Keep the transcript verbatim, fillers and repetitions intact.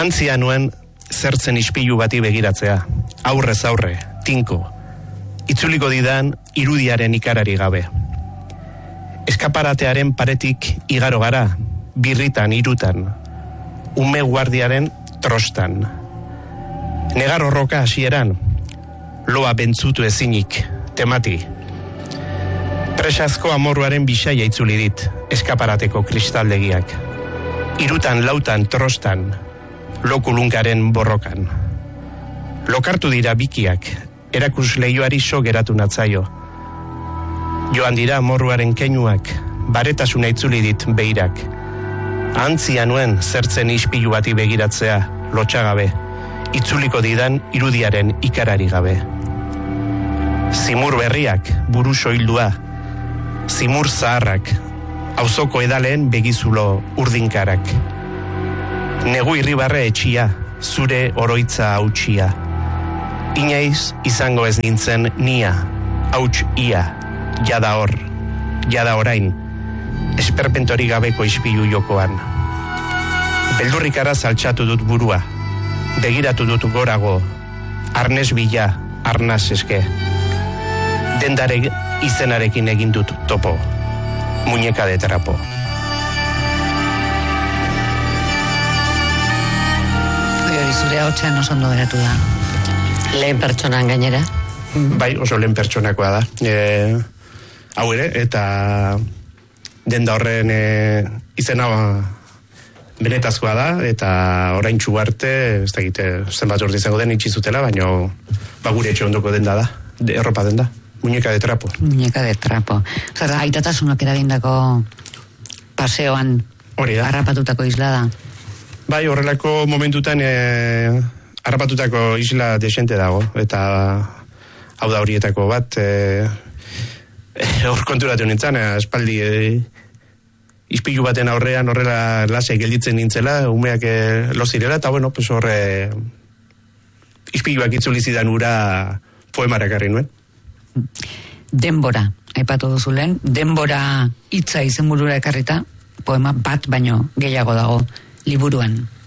Antzia nuen zertzen ispilu bati begiratzea, aurrez aurre, tinko, itzuliko didan irudiaren ikarari gabe. Eskaparatearen paretik igaro gara, birritan, irutan, ume guardiaren trostan. Negar horroka hasieran, loa bentzutu ezinik, temati. Presazko amorruaren bisaia itzuli dit, eskaparateko kristaldegiak. Irutan, lautan, trostan, lokulunkaren borrokan. Lokartu dira bikiak, erakus lehioari so geratu natzaio. Joan dira amorruaren keinuak, baretasuna itzuli dit beirak. Antzia nuen zertzen ispilu bati begiratzea, lotxagabe, itzuliko didan irudiaren ikarari gabe. Zimur berriak, buru soildua, zimur zaharrak, auzoko edaleen begizulo urdinkarak. Negu irribarre etxia, zure oroitza hautsia. Inaiz izango ez nintzen nia, hauts ia, jada hor, jada orain, esperpentori gabeko ispilu jokoan. Beldurrikara saltxatu dut burua, begiratu dut gorago, arnez bila, arnaz eske. Dendare izenarekin egin dut topo, muñeka de trapo. Hori zure hotxean oso ondo geratu da. Lehen pertsonan gainera. Bai, oso lehen pertsonakoa da. E, hau ere, eta denda horren e, izena benetazkoa da, eta oraintsu arte, ez da egite, zenbat urte izango den itxi zutela, baina ba, gure etxe ondoko denda da, de, erropa denda. Muñeka de trapo. Muñeka de trapo. Zara, aitatasunak eragindako paseoan harrapatutako isla da. Bai, horrelako momentutan e, harrapatutako isla desente dago, eta hau da horietako bat, e, hor konturatu nintzen, espaldi e, ispilu baten aurrean horrela lasai gelditzen nintzela, umeak e, lozirela, eta bueno, pues horre ispiluak itzulizidan ura poemarak harri nuen. Denbora, aipatu duzu lehen, denbora hitza izenburura ekarrita, poema bat baino gehiago dago liburuan.